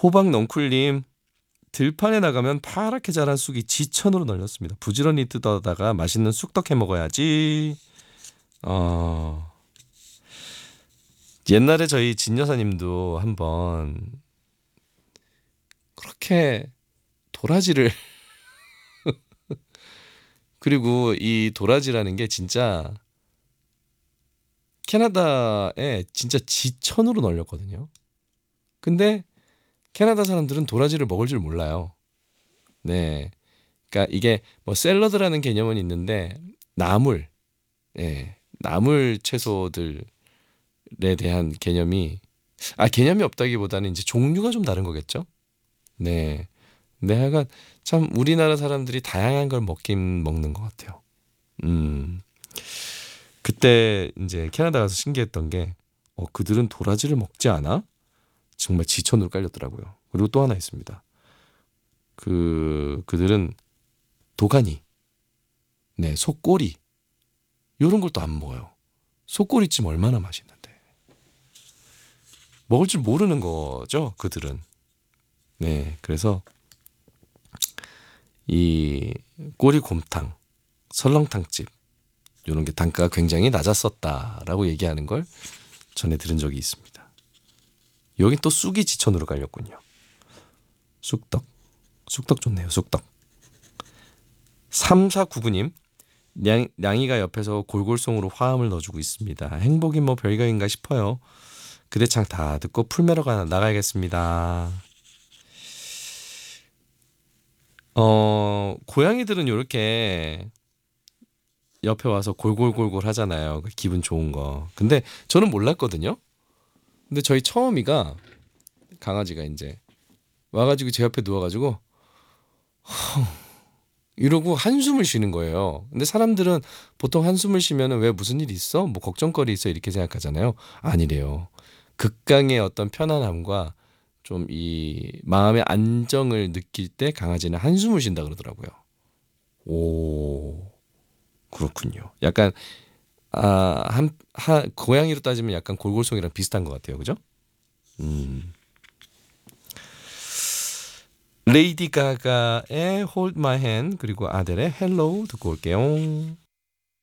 호박 넝쿨님, 들판에 나가면 파랗게 자란 쑥이 지천으로 널렸습니다. 부지런히 뜯어다가 맛있는 쑥떡 해 먹어야지. 어, 옛날에 저희 진 여사님도 한번 그렇게 도라지를 그리고 이 도라지라는 게 진짜 캐나다에 진짜 지천으로 널렸거든요. 근데 캐나다 사람들은 도라지를 먹을 줄 몰라요. 네. 그러니까 이게 뭐 샐러드라는 개념은 있는데 나물, 예, 나물 채소들에 대한 개념이 없다기보다는 이제 종류가 좀 다른 거겠죠. 네. 근데 하여간 참 우리나라 사람들이 다양한 걸 먹긴 먹는 것 같아요. 음. 그때 이제 캐나다 가서 신기했던 게 그들은 도라지를 먹지 않아? 정말 지천으로 깔렸더라고요. 그리고 또 하나 있습니다. 그들은 도가니, 네, 속꼬리 이런 걸 또 안 먹어요. 속꼬리찜 얼마나 맛있는데. 먹을 줄 모르는 거죠, 그들은. 네, 그래서 이 꼬리곰탕, 설렁탕집 이런 게 단가가 굉장히 낮았었다라고 얘기하는 걸 전에 들은 적이 있습니다. 여긴 또 쑥이 지천으로 깔렸군요. 쑥떡 좋네요. 쑥떡. 3499님, 냥이가 옆에서 골골송으로 화음을 넣어주고 있습니다. 행복이 뭐 별거인가 싶어요. 그대창 다 듣고 풀매러 나가야겠습니다. 고양이들은 이렇게 옆에 와서 골골골골 하잖아요. 기분 좋은 거. 근데 저는 몰랐거든요. 근데 저희 처음이가 강아지가 이제 와가지고 제 옆에 누워가지고 이러고 한숨을 쉬는 거예요. 근데 사람들은 보통 한숨을 쉬면 왜 무슨 일 있어? 뭐 걱정거리 있어? 이렇게 생각하잖아요. 아니래요. 극강의 어떤 편안함과 좀 이 마음의 안정을 느낄 때 강아지는 한숨을 쉰다 그러더라고요. 오, 그렇군요. 약간 고양이로 따지면 약간 골골송이랑 비슷한 것 같아요. 그죠? 음. 레이디 가가의 Hold My Hand 그리고 아델의 Hello 듣고 올게요.